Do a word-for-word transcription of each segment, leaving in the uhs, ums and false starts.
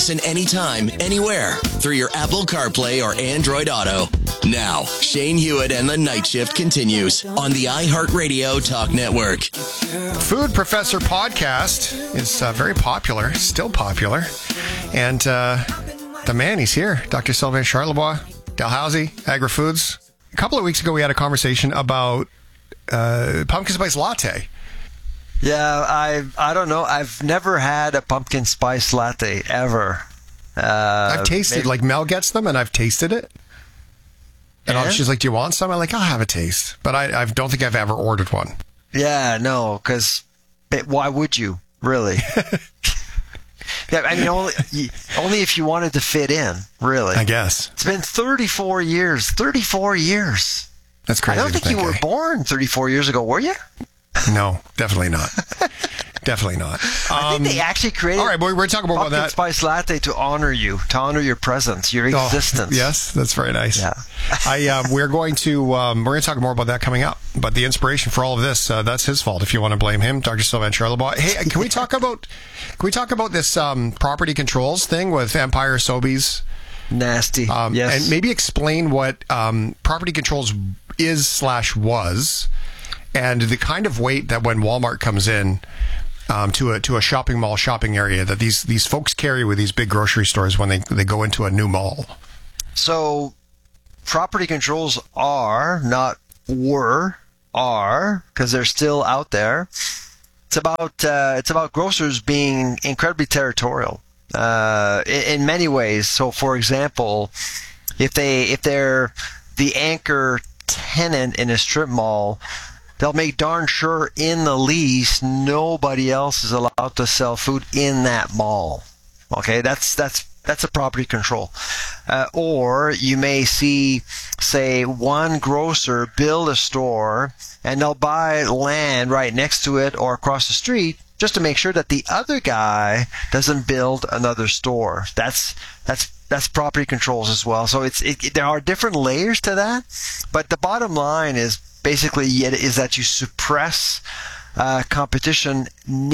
listen anytime, anywhere through your Apple CarPlay or Android Auto. Now, Shane Hewitt and the Night Shift continues on the iHeartRadio Talk Network. Food Professor podcast is uh, very popular, still popular. And uh, the man, he's here, Doctor Sylvain Charlebois, Dalhousie, Agri-Foods. A couple of weeks ago, we had a conversation about uh, pumpkin spice latte. Yeah, I I don't know. I've never had a pumpkin spice latte ever. Uh, I've tasted, maybe. Like Mel gets them, and I've tasted it. And Yeah? she's like, do you want some? I'm like, I'll have a taste. But I, I don't think I've ever ordered one. Yeah, no, because why would you, really? Yeah, I mean, only only if you wanted to fit in, really. I guess. It's been thirty-four years. thirty-four years. That's crazy. I don't think, think you were eh? born thirty-four years ago, were you? No, definitely not. Definitely not. I think Um, they actually created all right, we're, we're talking about pumpkin that. spice latte to honor you, to honor your presence, your Oh, existence. yes, that's very nice. Yeah. I um, we're going to um, we're going to talk more about that coming up. But the inspiration for all of this, uh, that's his fault. If you want to blame him, Doctor Sylvain Charlebois. Hey, can we talk about can we talk about this um, property controls thing with Empire Sobeys? Nasty. Um, yes. And maybe explain what um, property controls is slash was, and the kind of weight that when Walmart comes in um, to a to a shopping mall shopping area that these these folks carry with these big grocery stores when they they go into a new mall. So, property controls are, not were, are, because they're still out there. It's about uh, it's about grocers being incredibly territorial uh, in, in many ways. So, for example, if they if they're the anchor tenant in a strip mall, they'll make darn sure in the lease nobody else is allowed to sell food in that mall. Okay, that's that's that's a property control. Uh, or you may see, say, one grocer build a store and they'll buy land right next to it or across the street just to make sure that the other guy doesn't build another store. That's that's that's property controls as well. So it's it, there are different layers to that, but the bottom line is basically is that you suppress uh, competition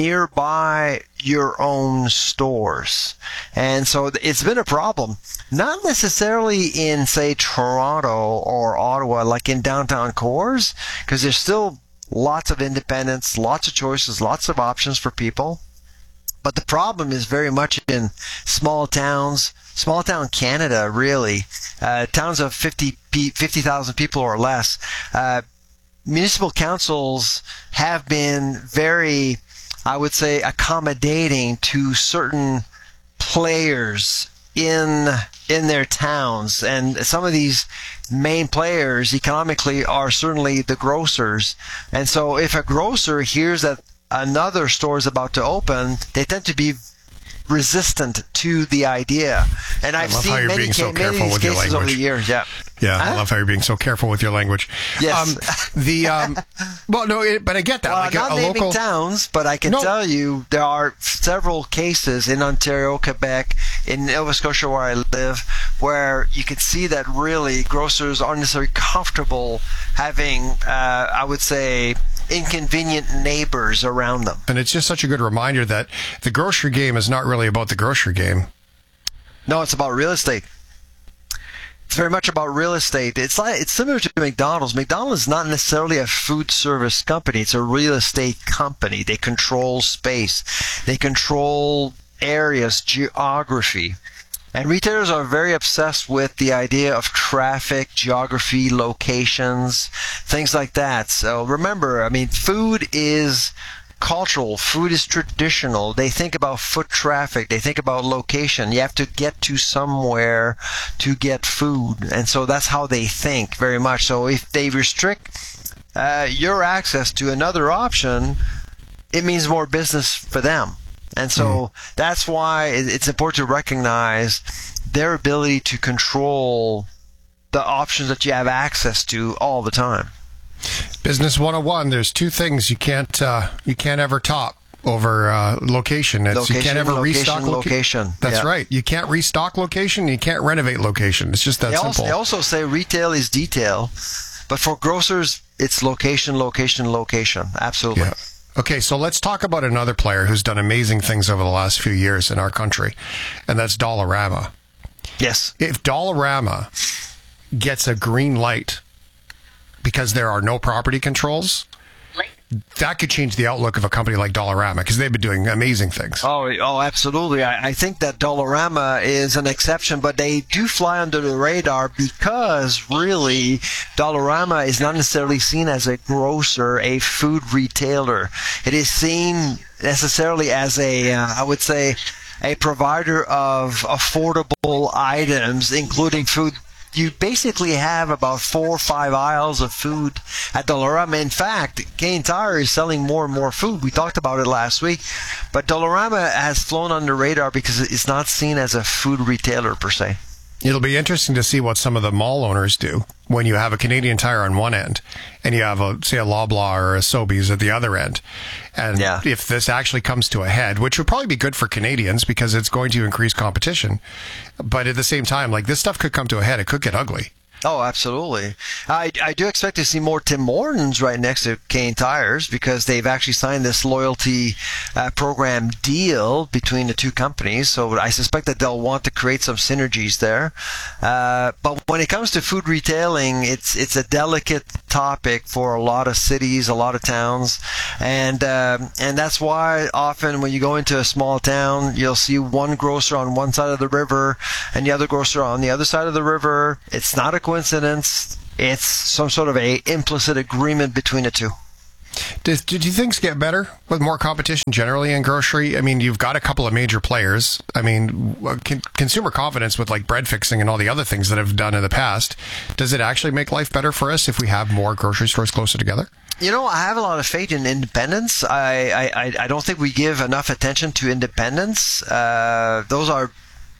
nearby your own stores. And so it's been a problem, not necessarily in, say, Toronto or Ottawa, like in downtown cores, because there's still lots of independence, lots of choices, lots of options for people. But the problem is very much in small towns, small town Canada, really, uh, towns of fifty thousand people or less. Uh, municipal councils have been very, I would say, accommodating to certain players in in their towns, and some of these main players economically are certainly the grocers. And so if a grocer hears that another store is about to open, they tend to be resistant to the idea. And I've I love seen how you're many, being so ca- many careful of these with your cases over the language. years. Yeah. Yeah, Huh? I love how you're being so careful with your language. Yes. Um, the um, well, no, it, but I get that. Well, like not a, a naming local towns, but I can No. tell you there are several cases in Ontario, Quebec, in Nova Scotia where I live, where you can see that really grocers aren't necessarily comfortable having, uh, I would say, inconvenient neighbors around them. And it's just such a good reminder that the grocery game is not really about the grocery game. No, it's about real estate. It's very much about real estate. It's like it's similar to McDonald's. McDonald's is not necessarily a food service company. It's a real estate company. They control space. They control areas, geography. And retailers are very obsessed with the idea of traffic, geography, locations, things like that. So remember, I mean, food is cultural, food is traditional. They think about foot traffic, they think about location. You have to get to somewhere to get food. And so that's how they think very much. So if they restrict uh, your access to another option, it means more business for them. And so mm. that's why it's important to recognize their ability to control the options that you have access to all the time. Business one oh one, there's two things you can't uh, you can't ever top over uh, location. It's, location. You can't ever location, restock loca- location. That's yeah. right. You can't restock location. You can't renovate location. It's just that they simple. Also, they also say retail is detail, but for grocers, it's location, location, location. Absolutely. Yeah. Okay, so let's talk about another player who's done amazing things over the last few years in our country, and that's Dollarama. Yes. If Dollarama gets a green light because there are no property controls, that could change the outlook of a company like Dollarama, because they've been doing amazing things. Oh, oh, absolutely. I, I think that Dollarama is an exception, but they do fly under the radar because really Dollarama is not necessarily seen as a grocer, a food retailer. It is seen necessarily as a, uh, I would say, a provider of affordable items, including food. You basically have about four or five aisles of food at Dollarama. In fact, Canadian Tire is selling more and more food. We talked about it last week. But Dollarama has flown under the radar because it's not seen as a food retailer per se. It'll be interesting to see what some of the mall owners do when you have a Canadian Tire on one end and you have, a, say, a Loblaw or a Sobeys at the other end. And yeah. if this actually comes to a head, which would probably be good for Canadians because it's going to increase competition. But at the same time, like, this stuff could come to a head. It could get ugly. Oh, absolutely. I, I do expect to see more Tim Hortons right next to Canadian Tires because they've actually signed this loyalty uh, program deal between the two companies. So I suspect that they'll want to create some synergies there. Uh, but when it comes to food retailing, it's it's a delicate topic for a lot of cities, a lot of towns. And, uh, and that's why often when you go into a small town, you'll see one grocer on one side of the river and the other grocer on the other side of the river. It's not a coincidence. It's some sort of a implicit agreement between the two. Did, did you think things get better with more competition generally in grocery? I mean, you've got a couple of major players. I mean, con- consumer confidence with like bread fixing and all the other things that have done in the past. Does it actually make life better for us if we have more grocery stores closer together? You know, I have a lot of faith in independence. I I, I don't think we give enough attention to independence. Uh, those are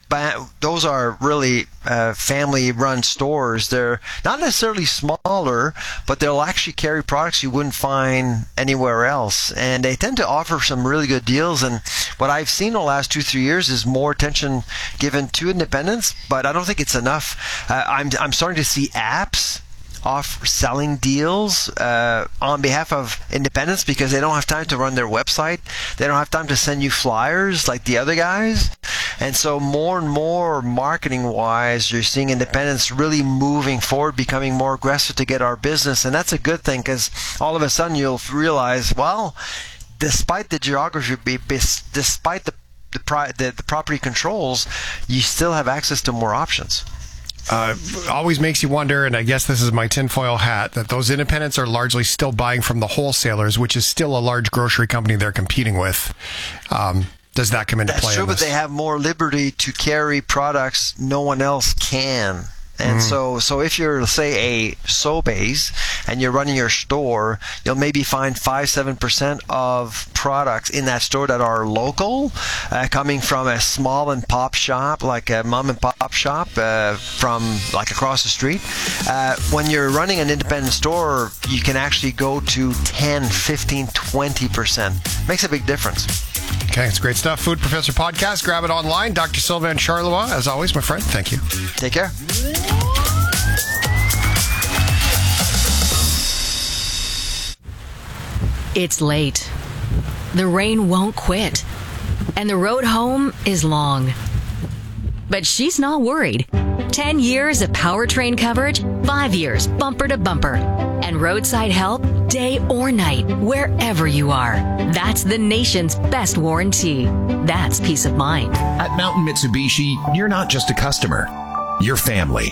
Those are really uh, family-run stores. They're not necessarily smaller, but they'll actually carry products you wouldn't find anywhere else. And they tend to offer some really good deals. And what I've seen in the last two, three years is more attention given to independence, but I don't think it's enough. Uh, I'm, I'm starting to see apps off selling deals uh, on behalf of independents because they don't have time to run their website. They don't have time to send you flyers like the other guys. And so more and more marketing-wise, you're seeing independents really moving forward, becoming more aggressive to get our business. And that's a good thing because all of a sudden you'll realize, well, despite the geography, despite the the, the, the property controls, you still have access to more options. Uh, always makes you wonder, and I guess this is my tinfoil hat, that those independents are largely still buying from the wholesalers, which is still a large grocery company they're competing with. Um, does that come into That's play? That's true, but they have more liberty to carry products no one else can. And mm. so, so if you're, say, a Sobeys and you're running your store, you'll maybe find five, seven percent of products in that store that are local, uh, coming from a small and pop shop, like a mom and pop shop uh, from like across the street. Uh, when you're running an independent store, you can actually go to ten, fifteen, twenty percent. Makes a big difference. Okay, it's great stuff. Food Professor Podcast. Grab it online. Doctor Sylvain Charlevoix, as always, my friend. Thank you. Take care. It's late. The rain won't quit. And the road home is long. But she's not worried. Ten years of powertrain coverage, five years bumper to bumper. And roadside help day or night, wherever you are. That's the nation's best warranty. That's peace of mind. At Mountain Mitsubishi, you're not just a customer. You're family.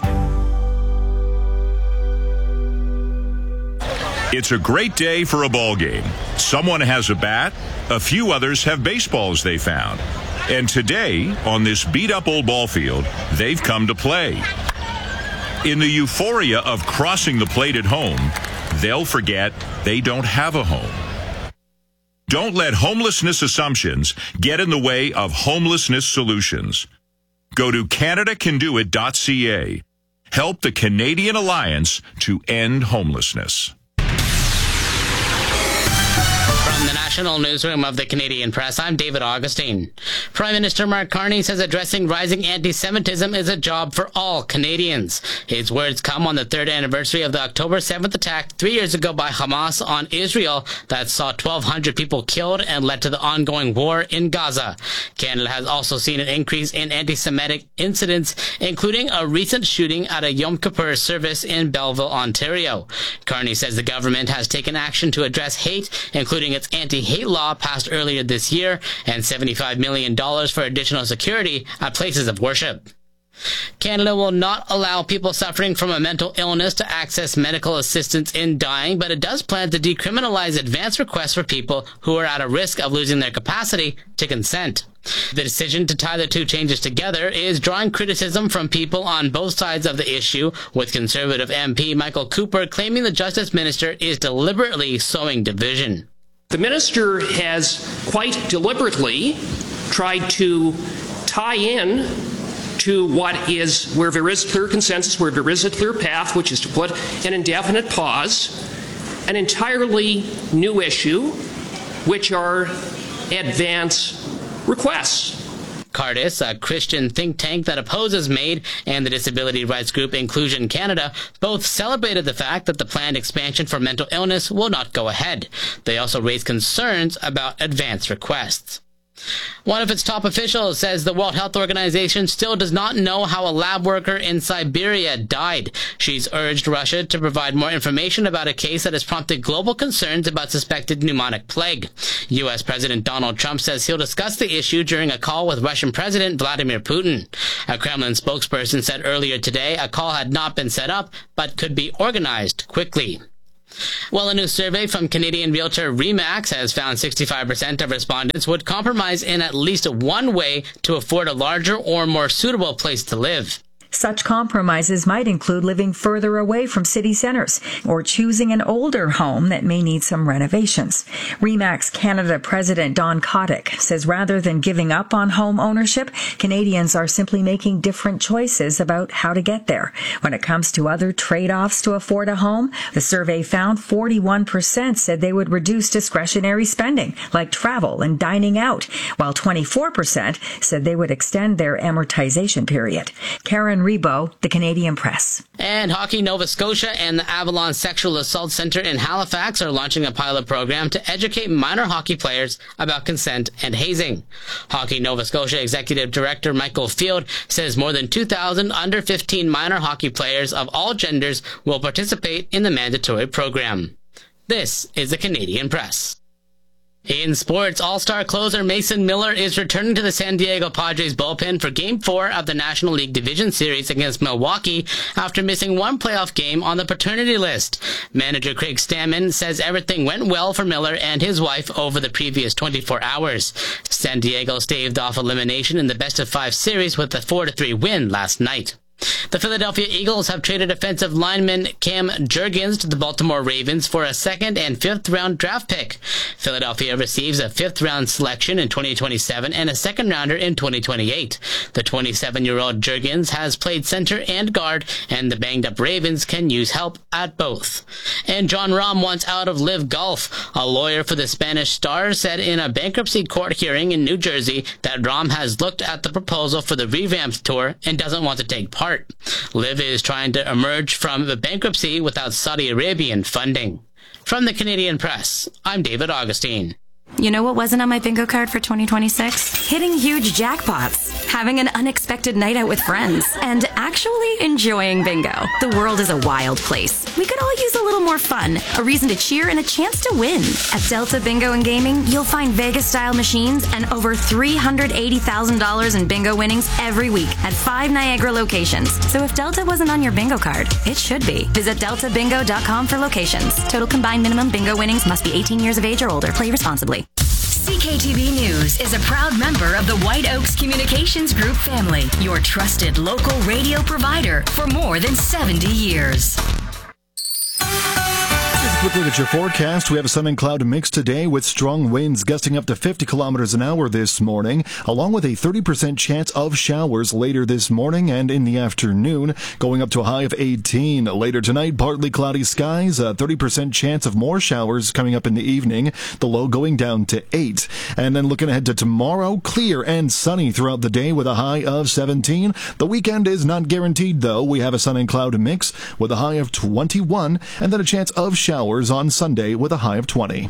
It's a great day for a ball game. Someone has a bat, a few others have baseballs they found. And today, on this beat-up old ball field, they've come to play. In the euphoria of crossing the plate at home, they'll forget they don't have a home. Don't let homelessness assumptions get in the way of homelessness solutions. Go to Canada Can Do It dot C A. Help the Canadian Alliance to end homelessness. From the National Newsroom of the Canadian Press, I'm David Augustine. Prime Minister Mark Carney says addressing rising anti-Semitism is a job for all Canadians. His words come on the third anniversary of the October seventh attack three years ago by Hamas on Israel that saw twelve hundred people killed and led to the ongoing war in Gaza. Canada has also seen an increase in anti-Semitic incidents, including a recent shooting at a Yom Kippur service in Belleville, Ontario. Carney says the government has taken action to address hate, including its anti-hate law passed earlier this year and seventy-five million dollars for additional security at places of worship. Canada will not allow people suffering from a mental illness to access medical assistance in dying, but it does plan to decriminalize advance requests for people who are at a risk of losing their capacity to consent. The decision to tie the two changes together is drawing criticism from people on both sides of the issue, with Conservative M P Michael Cooper claiming the Justice Minister is deliberately sowing division. The minister has quite deliberately tried to tie in to what is, where there is clear consensus, where there is a clear path, which is to put an indefinite pause, an entirely new issue, which are advance requests. Cardis, a Christian think tank that opposes MAID, and the disability rights group Inclusion Canada both celebrated the fact that the planned expansion for mental illness will not go ahead. They also raised concerns about advance requests. One of its top officials says the World Health Organization still does not know how a lab worker in Siberia died. She's urged Russia to provide more information about a case that has prompted global concerns about suspected pneumonic plague. U S President Donald Trump says he'll discuss the issue during a call with Russian President Vladimir Putin. A Kremlin spokesperson said earlier today a call had not been set up, but could be organized quickly. Well, a new survey from Canadian realtor Remax has found sixty-five percent of respondents would compromise in at least one way to afford a larger or more suitable place to live. Such compromises might include living further away from city centers or choosing an older home that may need some renovations. Remax Canada President Don Kotick says rather than giving up on home ownership, Canadians are simply making different choices about how to get there. When it comes to other trade-offs to afford a home, the survey found forty-one percent said they would reduce discretionary spending, like travel and dining out, while twenty-four percent said they would extend their amortization period. Karen Rebo, the Canadian Press. And Hockey Nova Scotia and the Avalon Sexual Assault Centre in Halifax are launching a pilot program to educate minor hockey players about consent and hazing. Hockey Nova Scotia Executive Director Michael Field says more than two thousand under fifteen minor hockey players of all genders will participate in the mandatory program. This is the Canadian Press. In sports, All-Star closer Mason Miller is returning to the San Diego Padres bullpen for Game four of the National League Division Series against Milwaukee after missing one playoff game on the paternity list. Manager Craig Stammen says everything went well for Miller and his wife over the previous twenty-four hours. San Diego staved off elimination in the best-of-five series with a four to three win last night. The Philadelphia Eagles have traded offensive lineman Cam Jurgens to the Baltimore Ravens for a second and fifth round draft pick. Philadelphia receives a fifth round selection in twenty twenty-seven and a second rounder in twenty twenty-eight. The twenty-seven-year-old Jurgens has played center and guard, and the banged up Ravens can use help at both. And John Rahm wants out of Live Golf. A lawyer for the Spanish star said in a bankruptcy court hearing in New Jersey that Rahm has looked at the proposal for the revamped tour and doesn't want to take part. Liv is trying to emerge from the bankruptcy without Saudi Arabian funding. From the Canadian Press, I'm David Augustine. You know what wasn't on my bingo card for twenty twenty-six? Hitting huge jackpots, having an unexpected night out with friends, and actually enjoying bingo. The world is a wild place. We could all use a little more fun, a reason to cheer, and a chance to win. At Delta Bingo and Gaming, you'll find Vegas-style machines and over three hundred eighty thousand dollars in bingo winnings every week at five Niagara locations. So if Delta wasn't on your bingo card, it should be. Visit delta bingo dot com for locations. Total combined minimum bingo winnings must be eighteen years of age or older. Play responsibly. C K T V News is a proud member of the White Oaks Communications Group family, your trusted local radio provider for more than seventy years. This is quick look at your forecast. We have a sun and cloud mix today with strong winds gusting up to fifty kilometers an hour this morning, along with a thirty percent chance of showers later this morning and in the afternoon, going up to a high of eighteen. Later tonight, partly cloudy skies, a thirty percent chance of more showers coming up in the evening, the low going down to eight. And then looking ahead to tomorrow, clear and sunny throughout the day with a high of seventeen. The weekend is not guaranteed, though. We have a sun and cloud mix with a high of twenty-one, and then a chance of showers on Sunday with a high of twenty.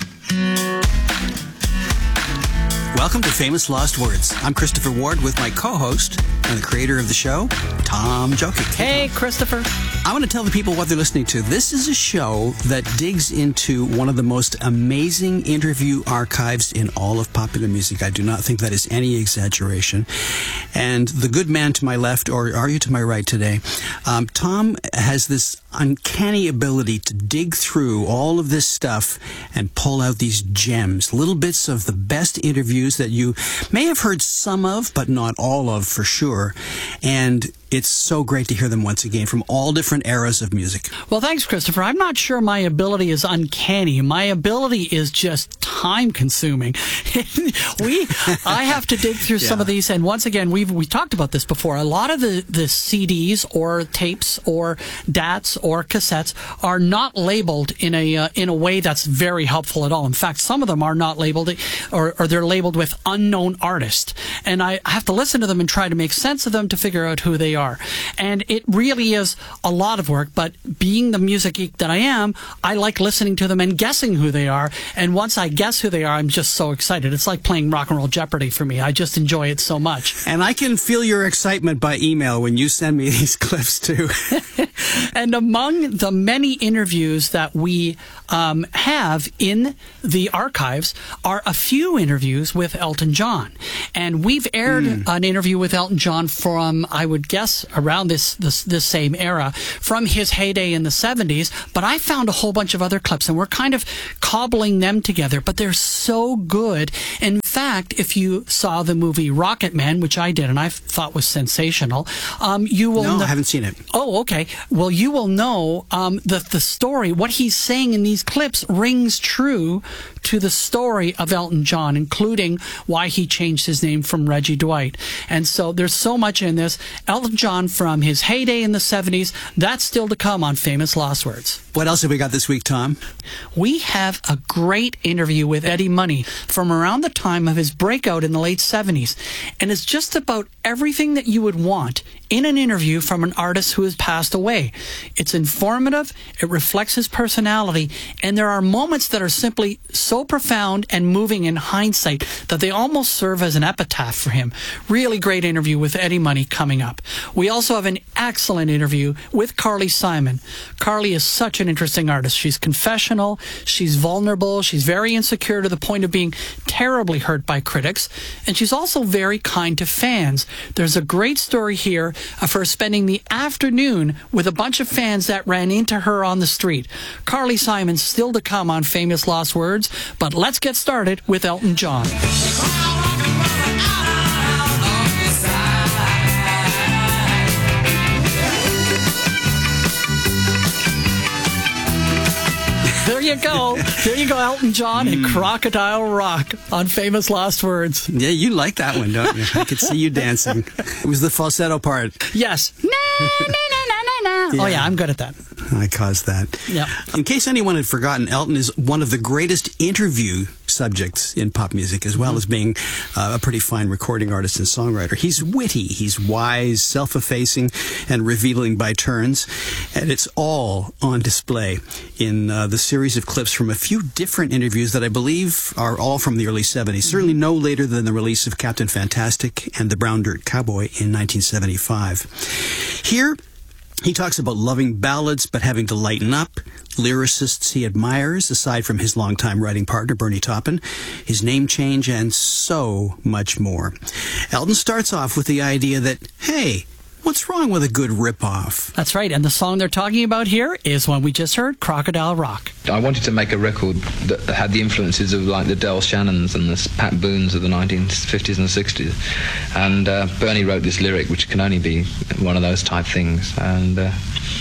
Welcome to Famous Lost Words. I'm Christopher Ward with my co-host and the creator of the show, Tom Jokic. Hey, Christopher. I want to tell the people what they're listening to. This is a show that digs into one of the most amazing interview archives in all of popular music. I do not think that is any exaggeration. And the good man to my left, or are you to my right today, um, Tom has this uncanny ability to dig through all of this stuff and pull out these gems, little bits of the best interviews that you may have heard some of, but not all of for sure. And it's so great to hear them once again from all different eras of music. Well, thanks, Christopher. I'm not sure my ability is uncanny. My ability is just time-consuming. we, I have to dig through yeah. some of these, and once again, we've we talked about this before. A lot of the, the C Ds or tapes or D A Ts or cassettes are not labeled in a uh, in a way that's very helpful at all. In fact, some of them are not labeled, or, or they're labeled with unknown artist, and I have to listen to them and try to make sense of them to figure out who they are. And it really is a lot of work, but being the music geek that I am, I like listening to them and guessing who they are. And once I guess who they are, I'm just so excited. It's like playing Rock and Roll Jeopardy for me. I just enjoy it so much. And I can feel your excitement by email when you send me these clips too. And among the many interviews that we um, have in the archives are a few interviews with Elton John. And we've aired mm. an interview with Elton John from, I would guess, around this, this this same era, from his heyday in the seventies, but I found a whole bunch of other clips, and we're kind of cobbling them together, but they're so good. In fact, if you saw the movie Rocket Man, which I did and I thought was sensational, um, you will No, know- I haven't seen it. Oh, okay. Well, you will know um, that the story, what he's saying in these clips, rings true to the story of Elton John, including why he changed his name from Reggie Dwight. And so there's so much in this. Elton John from his heyday in the seventies, that's still to come on Famous Lost Words. What else have we got this week, Tom? We have a great interview with Eddie Money from around the time of his breakout in the late seventies. And it's just about everything that you would want in an interview from an artist who has passed away. It's informative, it reflects his personality, and there are moments that are simply so profound and moving in hindsight that they almost serve as an epitaph for him. Really great interview with Eddie Money coming up. We also have an excellent interview with Carly Simon. Carly is such an interesting artist. She's confessional, she's vulnerable, she's very insecure to the point of being terribly hurt by critics, and she's also very kind to fans. There's a great story here of her spending the afternoon with a bunch of fans that ran into her on the street. Carly Simon still to come on Famous Lost Words, but let's get started with Elton John. There you go. There you go, Elton John and Crocodile Rock on Famous Lost Words. Yeah, you like that one, don't you? I could see you dancing. It was the falsetto part. Yes. Na, na, na, na, na, na. Yeah. Oh, yeah, I'm good at that. I caused that. Yep. In case anyone had forgotten, Elton is one of the greatest interview subjects in pop music, as well mm-hmm. as being uh, a pretty fine recording artist and songwriter. He's witty, he's wise, self-effacing, and revealing by turns, and it's all on display in uh, the series of clips from a few different interviews that I believe are all from the early seventies, mm-hmm. certainly no later than the release of Captain Fantastic and the Brown Dirt Cowboy in nineteen seventy-five. Here, he talks about loving ballads but having to lighten up, lyricists he admires, aside from his longtime writing partner, Bernie Taupin, his name change, and so much more. Elton starts off with the idea that, hey, what's wrong with a good rip-off? That's right, and the song they're talking about here is one we just heard, Crocodile Rock. I wanted to make a record that had the influences of like the Del Shannons and the Pat Boones of the nineteen fifties and sixties. And uh, Bernie wrote this lyric, which can only be one of those type things. And uh,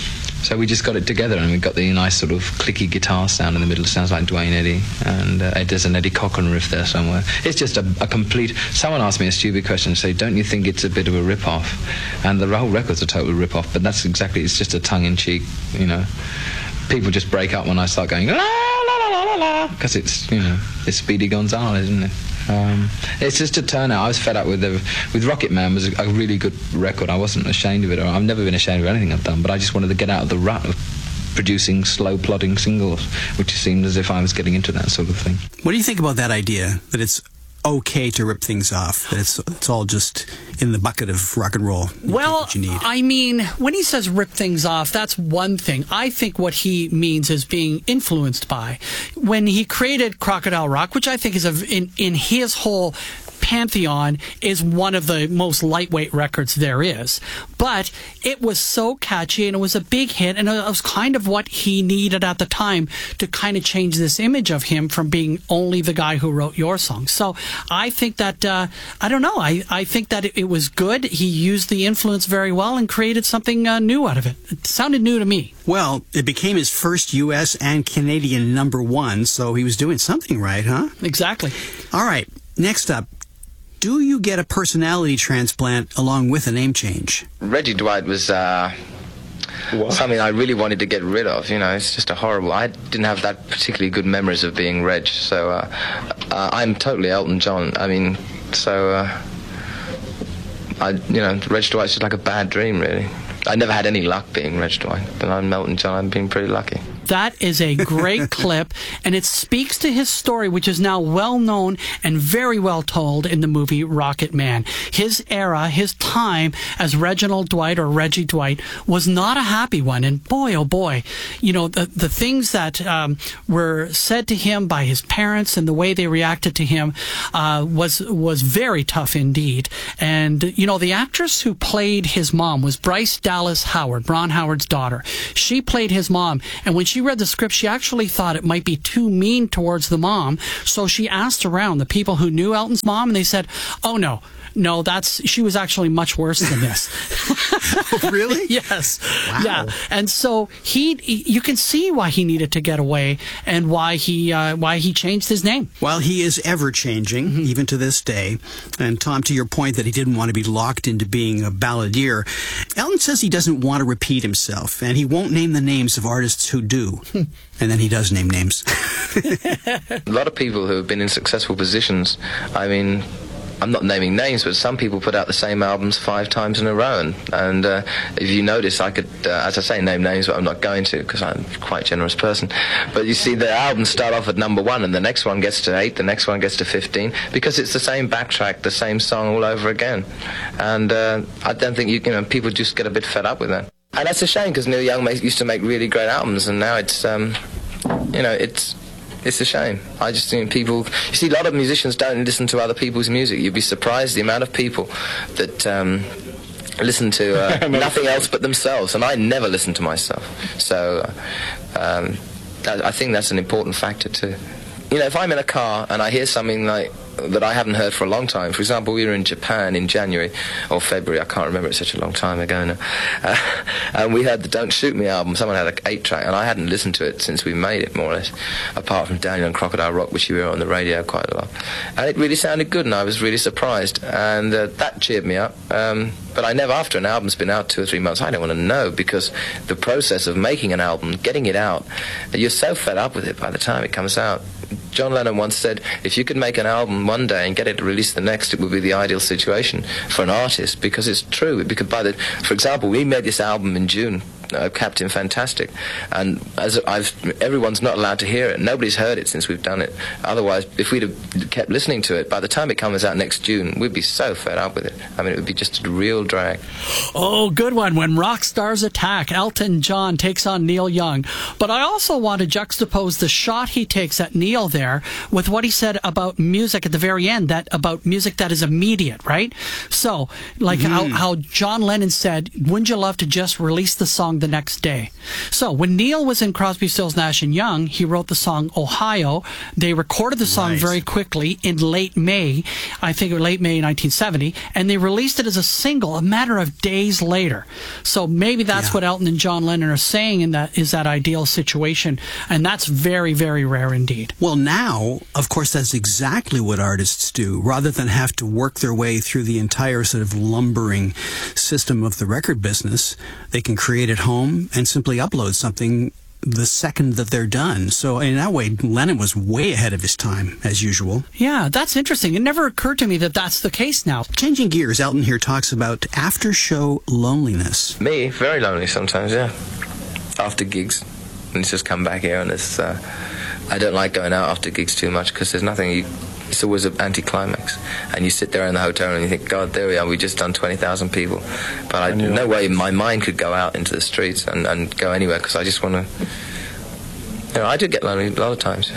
So we just got it together, and we got the nice sort of clicky guitar sound in the middle. It sounds like Duane Eddy, and uh, there's an Eddie Cochran riff there somewhere. It's just a, a complete... Someone asked me a stupid question and say, don't you think it's a bit of a rip-off? And the whole record's a total rip-off, but that's exactly... It's just a tongue-in-cheek, you know. People just break up when I start going, la, la, la, la, la, la, because it's, you know, it's Speedy Gonzales, isn't it? Um, it's just a turnout. I was fed up with the, with Rocket Man. Was a, a really good record. I wasn't ashamed of it. Or I've never been ashamed of anything I've done, but I just wanted to get out of the rut of producing slow plodding singles, which seemed as if I was getting into that sort of thing. What do you think about that idea, that it's okay to rip things off, that it's it's all just in the bucket of rock and roll? Well, you need? I mean, when he says rip things off, that's one thing. I think what he means is being influenced by. When he created Crocodile Rock, which I think is a, in, in his whole pantheon, is one of the most lightweight records there is. But it was so catchy, and it was a big hit, and it was kind of what he needed at the time to kind of change this image of him from being only the guy who wrote your songs. So I think that, uh, I don't know, I, I think that it, it was good. He used the influence very well and created something uh, new out of it. It sounded new to me. Well, it became his first U S and Canadian number one, so he was doing something right, huh? Exactly. All right, next up. Do you get a personality transplant along with a name change? Reggie Dwight was uh, something I really wanted to get rid of. You know, it's just a horrible... I didn't have that particularly good memories of being Reg, so uh, uh, I'm totally Elton John. I mean, so... Uh, I, you know, Reg Dwight's just like a bad dream, really. I never had any luck being Reg Dwight, but I'm Elton John. I've been pretty lucky. That is a great clip, and it speaks to his story, which is now well known and very well told in the movie Rocket Man. His era, his time as Reginald Dwight or Reggie Dwight was not a happy one, and boy, oh boy, you know, the, the things that um, were said to him by his parents and the way they reacted to him uh, was was very tough indeed. And, you know, the actress who played his mom was Bryce Dallas Howard, Ron Howard's daughter. She played his mom, and when she read the script, she actually thought it might be too mean towards the mom, so she asked around the people who knew Elton's mom, and they said, oh no, no, that's she was actually much worse than this. Really? Yes. Wow. Yeah. And so he, he, you can see why he needed to get away and why he, uh, why he changed his name. Well, he is ever changing, mm-hmm. even to this day. And Tom, to your point that he didn't want to be locked into being a balladeer, Elton says he doesn't want to repeat himself, and he won't name the names of artists who do. And then he does name names. A lot of people who have been in successful positions, I mean, I'm not naming names, but some people put out the same albums five times in a row. And, and uh, if you notice, I could, uh, as I say, name names, but I'm not going to because I'm a quite generous person. But you see, the albums start off at number one, and the next one gets to eight, the next one gets to fifteen, because it's the same backtrack, the same song all over again. And uh, I don't think, you, you know, people just get a bit fed up with that. And that's a shame, because Neil Young used to make really great albums, and now it's, um, you know, it's... It's a shame. I just think people... You see, a lot of musicians don't listen to other people's music. You'd be surprised the amount of people that um, listen to uh, nothing else but themselves. And I never listen to myself. So um, I think that's an important factor too. You know, if I'm in a car and I hear something like that I haven't heard for a long time. For example, we were in Japan in January or February, I can't remember, it's such a long time ago now, uh, and we heard the Don't Shoot Me album. Someone had an eight track, and I hadn't listened to it since we made it, more or less, apart from Daniel and Crocodile Rock, which we were on the radio quite a lot, and it really sounded good, and I was really surprised, and uh, that cheered me up. Um, but I never, after an album's been out two or three months, I don't want to know, because the process of making an album, getting it out, you're so fed up with it by the time it comes out. John Lennon once said, if you could make an album one day and get it released the next, it would be the ideal situation for an artist, because it's true. Because by the, for example, we made this album in June, uh, Captain Fantastic, and as I've, everyone's not allowed to hear it. Nobody's heard it since we've done it. Otherwise, if we'd have kept listening to it, by the time it comes out next June, we'd be so fed up with it. I mean, it would be just a real drag. Oh, good one. When rock stars attack, Elton John takes on Neil Young. But I also want to juxtapose the shot he takes at Neil there with what he said about music at the very end, that about music that is immediate, right? So, like mm-hmm. how, how John Lennon said, wouldn't you love to just release the song the next day. So when Neil was in Crosby, Stills, Nash and Young, he wrote the song Ohio. They recorded the song Right. very quickly in late May, I think it was late May nineteen seventy, and they released it as a single a matter of days later. So maybe that's Yeah. what Elton and John Lennon are saying in that is that ideal situation, and that's very, very rare indeed. Well, now, of course, that's exactly what artists do. Rather than have to work their way through the entire sort of lumbering system of the record business, they can create at home and simply upload something the second that they're done. So in that way, Lennon was way ahead of his time, as usual. Yeah, that's interesting. It never occurred to me that that's the case now. Changing gears, Elton here talks about after-show loneliness. Me, very lonely sometimes, yeah. After gigs. And it's just come back here and it's, uh, I don't like going out after gigs too much because there's nothing, you, it's always an anticlimax. And you sit there in the hotel and you think, God, there we are, we've just done twenty thousand people. But I, no way my mind could go out into the streets and, and go anywhere because I just want to, you know, I do get lonely a lot of times.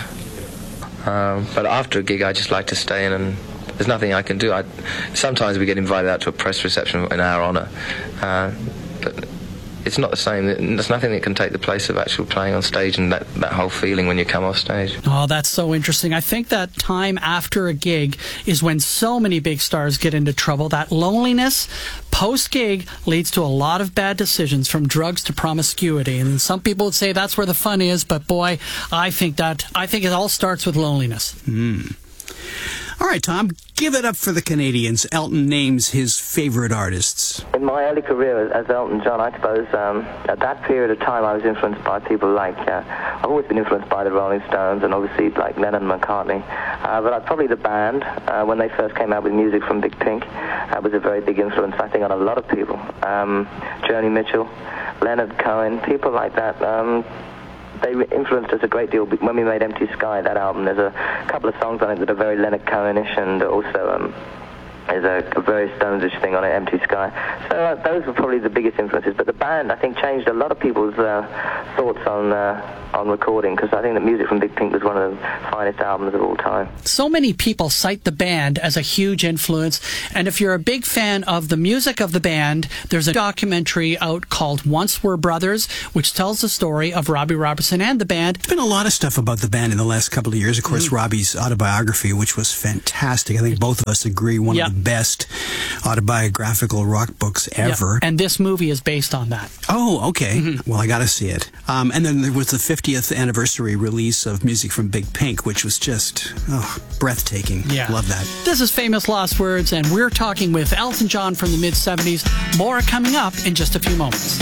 Um, but after a gig, I just like to stay in and there's nothing I can do. I, sometimes we get invited out to a press reception in our honour. Uh, but it's not the same. There's nothing that can take the place of actual playing on stage and that, that whole feeling when you come off stage. Oh, that's so interesting. I think that time after a gig is when so many big stars get into trouble. That loneliness post-gig leads to a lot of bad decisions, from drugs to promiscuity. And some people would say that's where the fun is, but boy, I think that I think it all starts with loneliness. Mm. All right, Tom, give it up for the Canadians. Elton names his favorite artists. In my early career as Elton John, I suppose um, at that period of time I was influenced by people like, uh, I've always been influenced by the Rolling Stones and obviously like Lennon and McCartney. Uh, but I'd probably the band, uh, when they first came out with music from Big Pink, that was a very big influence, I think, on a lot of people. Um, Joni Mitchell, Leonard Cohen, people like that. Um, They influenced us a great deal when we made Empty Sky, that album. There's a couple of songs on it that are very Leonard Cohen-ish, and also um, there's a, a very Stones-ish thing on it, Empty Sky. So uh, those were probably the biggest influences. But the band, I think, changed a lot of people's uh, thoughts on uh, on recording, because I think that music from Big Pink was one of the finest albums of all time. So many people cite the band as a huge influence, and if you're a big fan of the music of the band, there's a documentary out called Once We're Brothers, which tells the story of Robbie Robertson and the band. There's been a lot of stuff about the band in the last couple of years. Of course, mm. Robbie's autobiography, which was fantastic. I think both of us agree, one yep. of the best autobiographical rock books ever. Yep. And this movie is based on that. Oh, okay. Mm-hmm. Well, I got to see it. Um, and then there was the fiftieth anniversary release of music from Big Pink, which was just oh, breathtaking. Yeah. Love that. This is Famous Lost Words, and we're talking with Elton John from the mid-seventies. More coming up in just a few moments.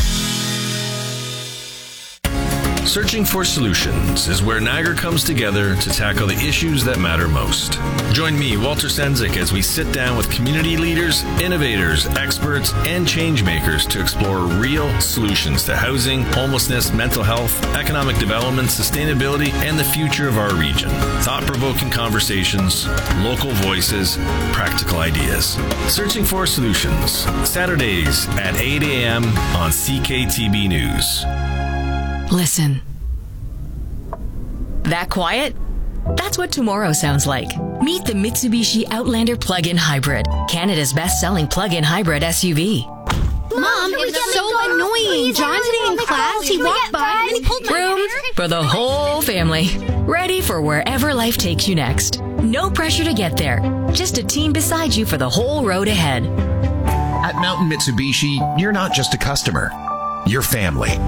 Searching for Solutions is where Niagara comes together to tackle the issues that matter most. Join me, Walter Senzik, as we sit down with community leaders, innovators, experts, and change makers to explore real solutions to housing, homelessness, mental health, economic development, sustainability, and the future of our region. Thought-provoking conversations, local voices, practical ideas. Searching for Solutions, Saturdays at eight a.m. on C K T B News. Listen. That quiet? That's what tomorrow sounds like. Meet the Mitsubishi Outlander Plug-in Hybrid, Canada's best-selling plug-in hybrid S U V. Mom, it was so annoying. John today in class, he walked by and he pulled my Room hair. for the whole family. Ready for wherever life takes you next. No pressure to get there. Just a team beside you for the whole road ahead. At Mountain Mitsubishi, you're not just a customer. You're family.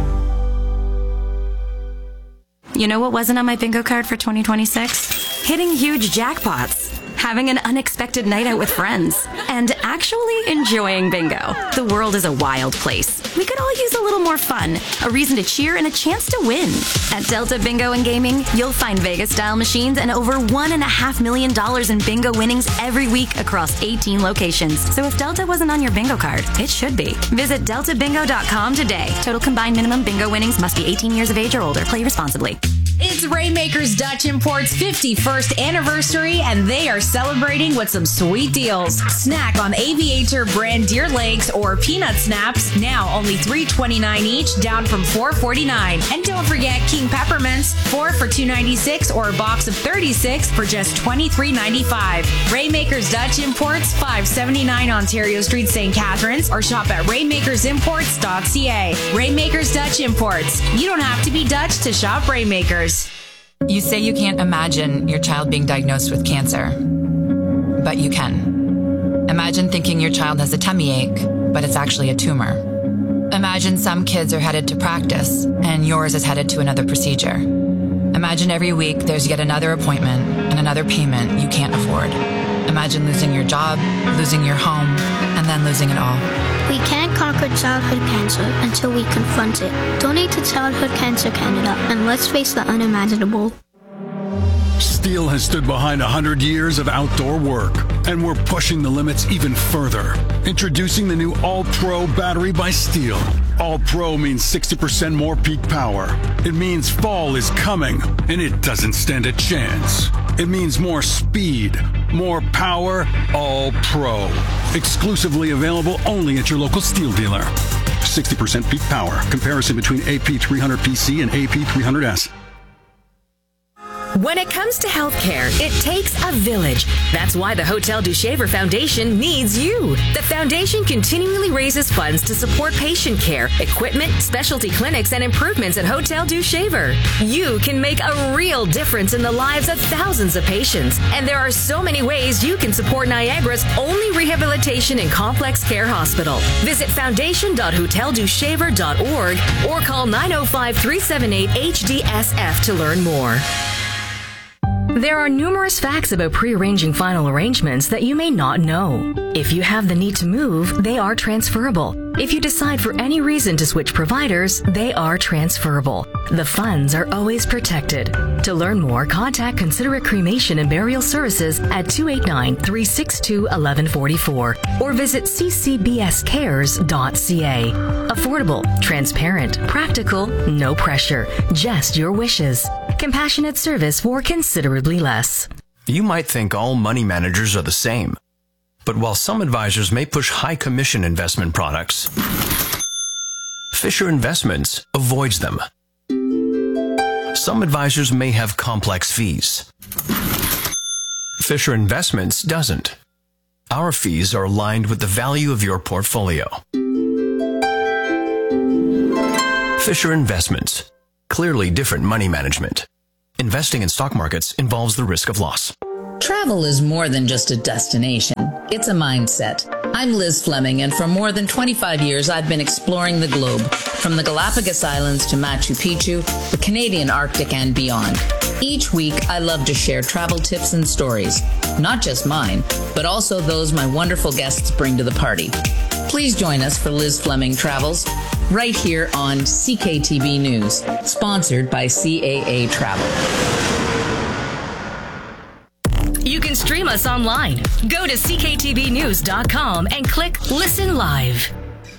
You know what wasn't on my bingo card for twenty twenty-six? Hitting huge jackpots, having an unexpected night out with friends, and actually enjoying bingo. The world is a wild place. We could all use a little more fun, a reason to cheer, and a chance to win. At Delta Bingo and Gaming, you'll find Vegas-style machines and over one and a half million dollars in bingo winnings every week across eighteen locations. So if Delta wasn't on your bingo card, it should be. Visit delta bingo dot com today. Total combined minimum bingo winnings must be eighteen years of age or older. Play responsibly. It's Rainmakers Dutch Import's fifty-first anniversary, and they are celebrating with some sweet deals. Snack on Aviator brand deer legs or peanut snaps, now only three twenty-nine each, down from four forty-nine. And don't forget King Peppermints, four for two ninety-six, or a box of thirty-six for just twenty-three ninety-five. Rainmakers Dutch Imports, five seventy-nine Ontario Street, Saint Catharines, or shop at rainmakers imports dot c a. Rainmakers Dutch Imports. You don't have to be Dutch to shop Rainmakers. You say you can't imagine your child being diagnosed with cancer, but you can. Imagine thinking your child has a tummy ache, but it's actually a tumor. Imagine some kids are headed to practice, and yours is headed to another procedure. Imagine every week there's yet another appointment and another payment you can't afford. Imagine losing your job, losing your home, and then losing it all. We can't conquer childhood cancer until we confront it. Donate to Childhood Cancer Canada, and let's face the unimaginable. Steel has stood behind one hundred years of outdoor work, and we're pushing the limits even further. Introducing the new All-Pro battery by Steel. All-Pro means sixty percent more peak power. It means fall is coming, and it doesn't stand a chance. It means more speed, more power, All-Pro. Exclusively available only at your local Steel dealer. sixty percent peak power. Comparison between A P three hundred P C and A P three hundred S. When it comes to healthcare, it takes a village. That's why the Hotel du Shaver Foundation needs you. The foundation continually raises funds to support patient care, equipment, specialty clinics, and improvements at Hotel du Shaver. You can make a real difference in the lives of thousands of patients. And there are so many ways you can support Niagara's only rehabilitation and complex care hospital. Visit foundation dot hotel du shaver dot org or call nine oh five, three seven eight, H D S F to learn more. There are numerous facts about pre-arranging final arrangements that you may not know. If you have the need to move, they are transferable. If you decide for any reason to switch providers, they are transferable. The funds are always protected. To learn more, contact Considerate Cremation and Burial Services at two eight nine, three six two, one one four four or visit c c b s cares dot c a. Affordable, transparent, practical, no pressure, just your wishes. Compassionate service for considerably less. You might think all money managers are the same. But while some advisors may push high commission investment products, Fisher Investments avoids them. Some advisors may have complex fees. Fisher Investments doesn't. Our fees are aligned with the value of your portfolio. Fisher Investments. Clearly different money management. Investing in stock markets involves the risk of loss. Travel is more than just a destination. It's a mindset. I'm Liz Fleming, and for more than twenty-five years, I've been exploring the globe, from the Galapagos Islands to Machu Picchu, the Canadian Arctic, and beyond. Each week, I love to share travel tips and stories, not just mine, but also those my wonderful guests bring to the party. Please join us for Liz Fleming Travels, right here on C K T B News, sponsored by C A A Travel. You can stream us online. Go to c k t v news dot com and click Listen Live.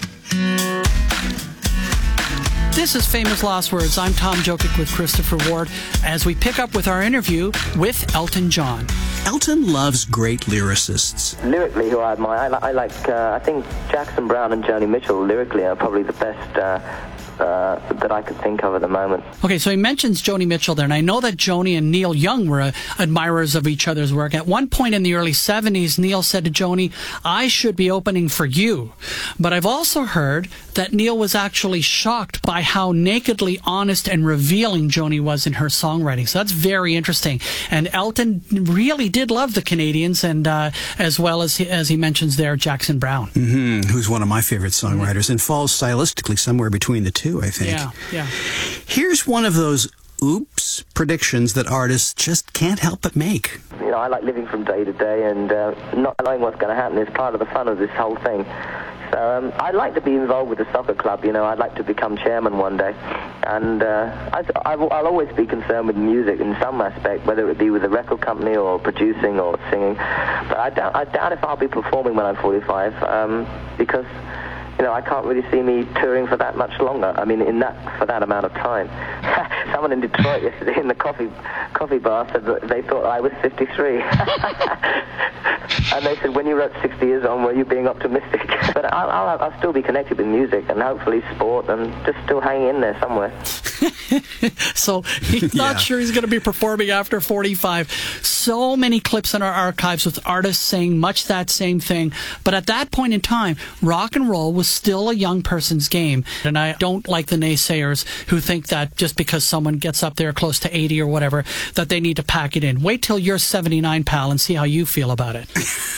This is Famous Last Words. I'm Tom Jokic with Christopher Ward as we pick up with our interview with Elton John. Elton loves great lyricists. Lyrically, who I admire, I, li- I like, uh, I think Jackson Browne and Joni Mitchell lyrically are probably the best uh, uh, that I could think of at the moment. Okay, so he mentions Joni Mitchell there, and I know that Joni and Neil Young were uh, admirers of each other's work. At one point in the early seventies, Neil said to Joni, I should be opening for you. But I've also heard that Neil was actually shocked by how nakedly honest and revealing Joni was in her songwriting. So that's very interesting. And Elton really did love the Canadians, and uh, as well as he, as he mentions there, Jackson Browne. Mm-hmm, who's one of my favorite songwriters and falls stylistically somewhere between the two, I think. Yeah, yeah. Here's one of those oops predictions that artists just can't help but make. You know, I like living from day to day, and uh, not knowing what's going to happen is part of the fun of this whole thing. So um, I'd like to be involved with the soccer club. You know, I'd like to become chairman one day. And uh, I, I, I'll always be concerned with music in some aspect, whether it be with a record company or producing or singing. But I doubt, I doubt if I'll be performing when I'm forty-five, um, because, you know, I can't really see me touring for that much longer. I mean, in that for that amount of time. someone in Detroit yesterday in the coffee coffee bar said that they thought I was fifty-three. And they said, when you wrote sixty years on, were you being optimistic? But I'll, I'll, I'll still be connected with music and hopefully sport and just still hang in there somewhere. So he's not yeah. sure he's going to be performing after forty-five. So many clips in our archives with artists saying much that same thing. But at that point in time, rock and roll was still a young person's game. And I don't like the naysayers who think that just because someone gets up there close to eighty or whatever, that they need to pack it in. Wait till you're seventy-nine, pal, and see how you feel about it.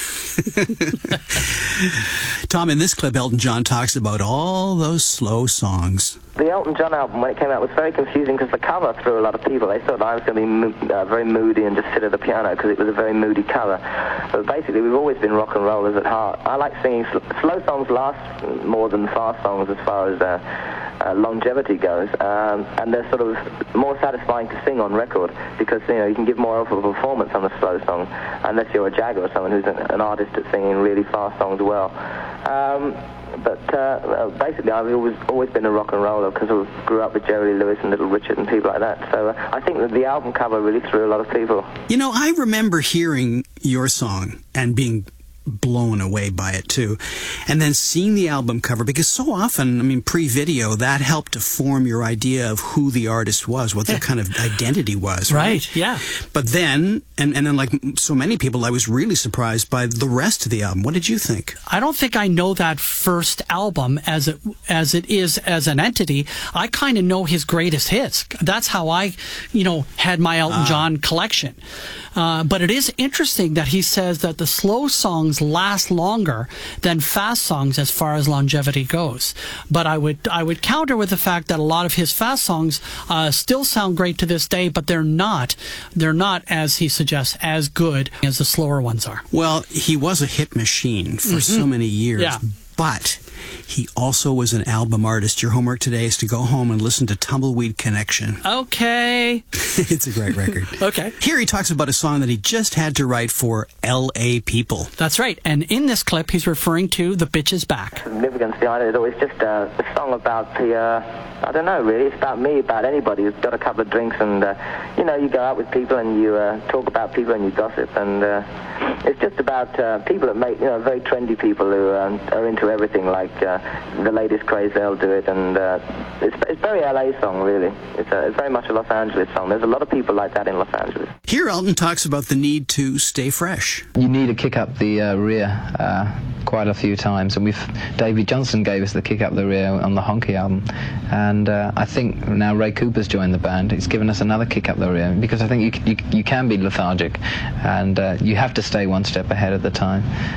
Tom, in this clip, Elton John talks about all those slow songs. The Elton John album, when it came out, was very confusing because the cover threw a lot of people. They thought I was going to be mo- uh, very moody and just sit at the piano because it was a very moody cover. But basically, we've always been rock and rollers at heart. I like singing. Sl- slow songs last more than fast songs as far as uh, uh, longevity goes. Um, and they're sort of more satisfying to sing on record because, you know, you can give more of a performance on a slow song unless you're a Jagger or someone who's an, an artist at singing really fast songs well. Um, But uh, basically, I've always always been a rock and roller because I grew up with Jerry Lee Lewis and Little Richard and people like that. So uh, I think that the album cover really threw a lot of people. You know, I remember hearing your song and being blown away by it too, and then seeing the album cover, because so often, I mean, pre-video, that helped to form your idea of who the artist was, what their kind of identity was, right? Right, yeah. But then, and, and then like so many people, I was really surprised by the rest of the album. What did you think? I don't think I know that first album as it as it is as an entity. I kind of know his greatest hits. That's how I, you know, had my Elton uh. John collection. Uh, but it is interesting that he says that the slow songs last longer than fast songs as far as longevity goes. But I would I would counter with the fact that a lot of his fast songs uh, still sound great to this day, but they're not they're not, as he suggests, as good as the slower ones are. Well, he was a hit machine for mm-hmm. so many years, yeah. but he also was an album artist. Your homework today is to go home and listen to Tumbleweed Connection. Okay. It's a great record. Okay. Here he talks about a song that he just had to write for L A people. That's right. And in this clip, he's referring to The Bitch Is Back. Significance behind it is always just uh, a song about the, uh, I don't know, really. It's about me, about anybody who's got a couple of drinks and, uh, you know, you go out with people and you uh, talk about people and you gossip. And uh, it's just about uh, people that make, you know, very trendy people who um, are into everything, like uh, the latest craze, they'll do it. And uh, it's, it's very L A song, really. It's, a, it's very much a Los Angeles song. There's a lot of people like that in Los Angeles. Here Elton talks about the need to stay fresh. You need to kick up the uh, rear uh, quite a few times, and we've Davey Johnson gave us the kick up the rear on the Honky album, and uh, I think now Ray Cooper's joined the band. He's given us another kick up the rear, because I think you you, you can be lethargic, and uh, you have to stay one step ahead of the time.